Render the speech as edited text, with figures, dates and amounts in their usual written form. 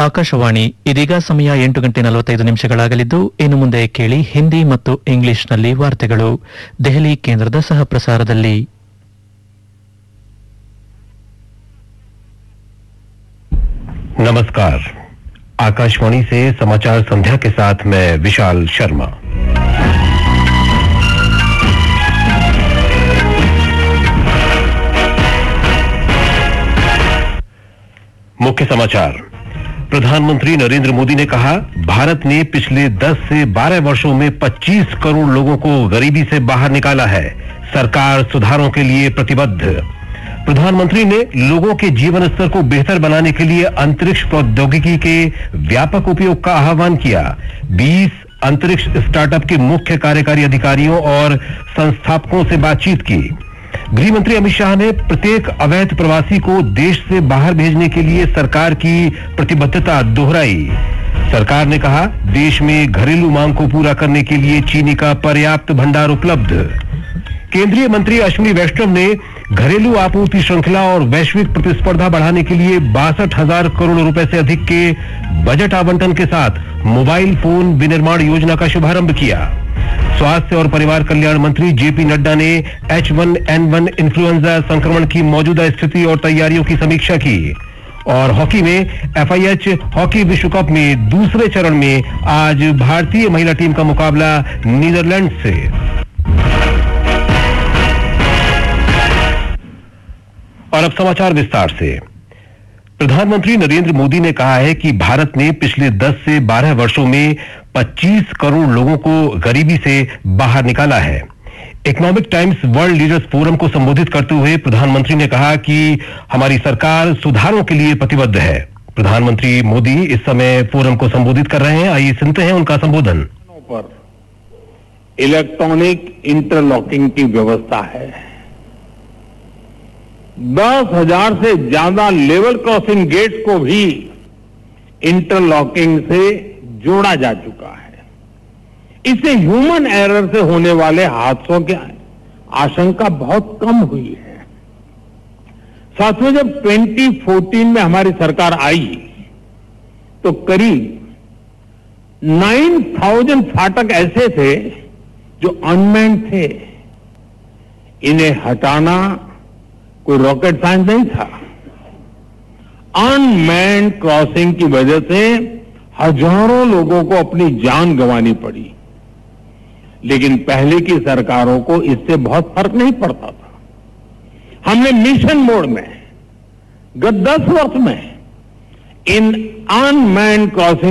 ಆಕಾಶವಾಣಿ ಇದೀಗ ಸಮಯ 8:45 ಇನ್ನು ಮುಂದೆ ಕೇಳಿ ಹಿಂದಿ ಮತ್ತು ಇಂಗ್ಲಿಷ್ನಲ್ಲಿ ವಾರ್ತೆಗಳು ದೆಹಲಿ ಕೇಂದ್ರದ ಸಹಪ್ರಸಾರದಲ್ಲಿ. नमस्कार, आकाशवाणी से समाचार संध्या के साथ मैं विशाल शर्मा। मुख्य समाचार। प्रधानमंत्री नरेंद्र मोदी ने कहा, भारत ने पिछले 10 से 12 वर्षों में 25 करोड़ लोगों को गरीबी से बाहर निकाला है। सरकार सुधारों के लिए प्रतिबद्ध। प्रधानमंत्री ने लोगों के जीवन स्तर को बेहतर बनाने के लिए अंतरिक्ष प्रौद्योगिकी के व्यापक उपयोग का आह्वान किया। 20 अंतरिक्ष स्टार्टअप के मुख्य कार्यकारी अधिकारियों और संस्थापकों से बातचीत की। गृह मंत्री अमित शाह ने प्रत्येक अवैध प्रवासी को देश से बाहर भेजने के लिए सरकार की प्रतिबद्धता दोहराई। सरकार ने कहा, देश में घरेलू मांग को पूरा करने के लिए चीनी का पर्याप्त भंडार उपलब्ध। केंद्रीय मंत्री अश्विनी वैष्णव ने घरेलू आपूर्ति श्रृंखला और वैश्विक प्रतिस्पर्धा बढ़ाने के लिए 62,000 करोड़ रुपए से अधिक के बजट आवंटन के साथ मोबाइल फोन विनिर्माण योजना का शुभारंभ किया। स्वास्थ्य और परिवार कल्याण मंत्री जेपी नड्डा ने H1N1 इन्फ्लुएंजा संक्रमण की मौजूदा स्थिति और तैयारियों की समीक्षा की। और हॉकी में FIH हॉकी विश्व कप में दूसरे चरण में आज भारतीय महिला टीम का मुकाबला नीदरलैंड से। और अब समाचार विस्तार से। प्रधानमंत्री नरेंद्र मोदी ने कहा है कि भारत ने पिछले 10 से 12 वर्षों में 25 करोड़ लोगों को गरीबी से बाहर निकाला है। Economic times world leaders forum को संबोधित करते हुए प्रधानमंत्री ने कहा कि हमारी सरकार सुधारों के लिए प्रतिबद्ध है। प्रधानमंत्री मोदी इस समय फोरम को संबोधित कर रहे हैं। आइए सुनते हैं उनका संबोधन। पर इलेक्ट्रॉनिक इंटरलॉकिंग की व्यवस्था है। 10,000 से ज्यादा लेवल क्रॉसिंग गेट्स को भी इंटरलॉकिंग से जोड़ा जा चुका है। इससे ह्यूमन एरर से होने वाले हादसों की आशंका बहुत कम हुई है। साथियों, जब 2014 में हमारी सरकार आई तो करीब 9,000 फाटक ऐसे थे जो अनमैन्ड थे। इन्हें हटाना कोई रॉकेट साइंस नहीं था। अनमैन्ड क्रॉसिंग की वजह से हजारों लोगों को अपनी जान गंवानी पड़ी, लेकिन पहले की सरकारों को इससे बहुत फर्क नहीं पड़ता था। हमने मिशन मोड में गत 10 वर्ष में इन अनमैन्ड क्रॉसिंग